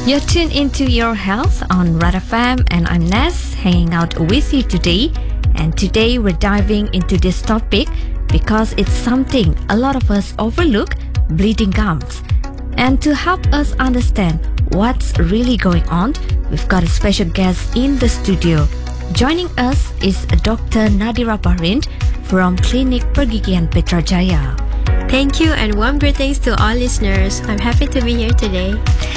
You're tuned into Your Health on Red FM, and I'm Ness, hanging out with you today. And today we're diving into this topic because it's something a lot of us overlook: bleeding gums. And to help us understand what's really going on, we've got a special guest in the studio. Joining us is Dr. Nadira Barind from Klinik Pergigian Petrajaya. Thank you and warm greetings to all listeners. I'm happy to be here today.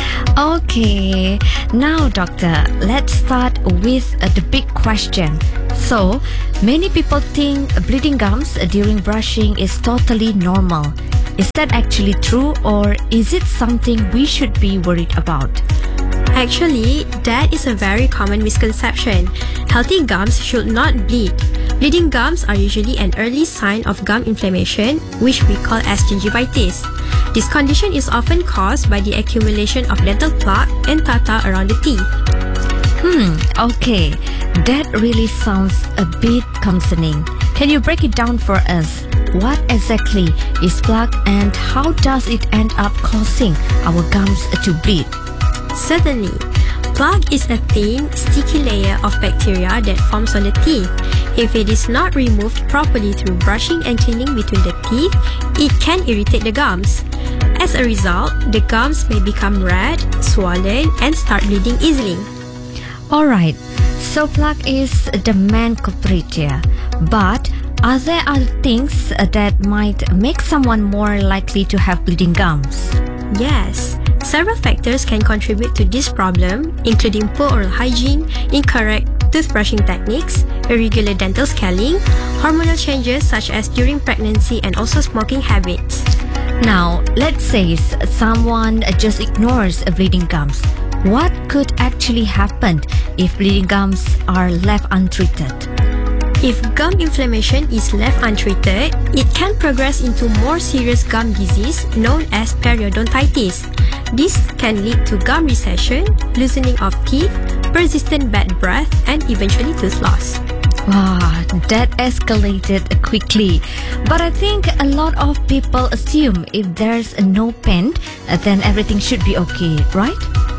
Okay, now doctor, let's start with the big question. So, many people think bleeding gums during brushing is totally normal. Is that actually true, or is it something we should be worried about? Actually, that is a very common misconception. Healthy gums should not bleed. Bleeding gums are usually an early sign of gum inflammation, which we call as gingivitis. This condition is often caused by the accumulation of dental plaque and tartar around the teeth. Okay. That really sounds a bit concerning. Can you break it down for us? What exactly is plaque and how does it end up causing our gums to bleed? Certainly. Plaque is a thin, sticky layer of bacteria that forms on the teeth. If it is not removed properly through brushing and cleaning between the teeth, it can irritate the gums. As a result, the gums may become red, swollen, and start bleeding easily. Alright, so plaque is the main culprit here. But are there other things that might make someone more likely to have bleeding gums? Yes. Several factors can contribute to this problem, including poor oral hygiene, incorrect toothbrushing techniques, irregular dental scaling, hormonal changes such as during pregnancy, and also smoking habits. Now, let's say someone just ignores bleeding gums. What could actually happen if bleeding gums are left untreated? If gum inflammation is left untreated, it can progress into more serious gum disease known as periodontitis. This can lead to gum recession, loosening of teeth, persistent bad breath, and eventually tooth loss. Wow, that escalated quickly. But I think a lot of people assume if there's no pain, then everything should be okay, right?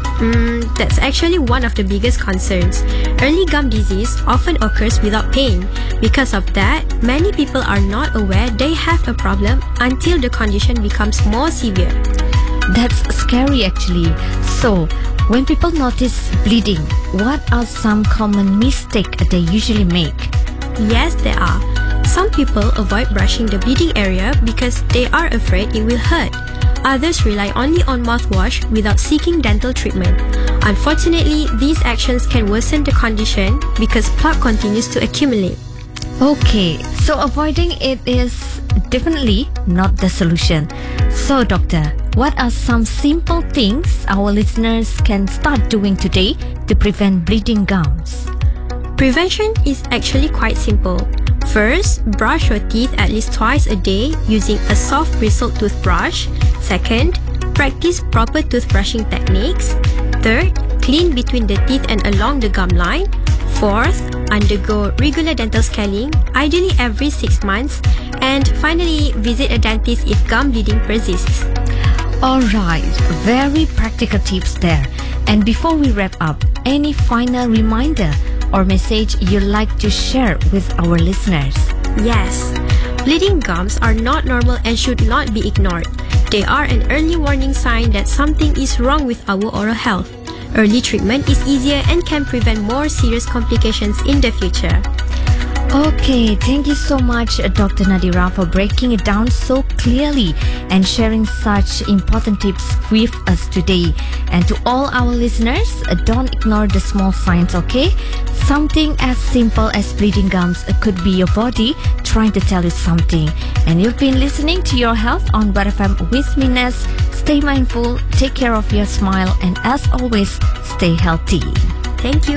That's actually one of the biggest concerns. Early gum disease often occurs without pain. Because of that, many people are not aware they have a problem until the condition becomes more severe. That's scary actually. So, when people notice bleeding, what are some common mistakes they usually make? Yes, there are. Some people avoid brushing the bleeding area because they are afraid it will hurt. Others rely only on mouthwash without seeking dental treatment. Unfortunately, these actions can worsen the condition because plaque continues to accumulate. Okay, so avoiding it is definitely not the solution. So, doctor, what are some simple things our listeners can start doing today to prevent bleeding gums? Prevention is actually quite simple. First, brush your teeth at least twice a day using a soft bristled toothbrush. Second, practice proper toothbrushing techniques. Third, clean between the teeth and along the gum line. Fourth, undergo regular dental scaling, ideally every 6 months. And finally, visit a dentist if gum bleeding persists. Alright, very practical tips there. And before we wrap up, any final reminder or message you'd like to share with our listeners? Yes, bleeding gums are not normal and should not be ignored. They are an early warning sign that something is wrong with our oral health. Early treatment is easier and can prevent more serious complications in the future. Okay, thank you so much, Dr. Nadira, for breaking it down so clearly and sharing such important tips with us today. And to all our listeners, don't ignore the small signs, okay? Something as simple as bleeding gums could be your body trying to tell you something. And you've been listening to Your Health on Red FM with me, Ness. Stay mindful, take care of your smile, and as always, stay healthy. Thank you.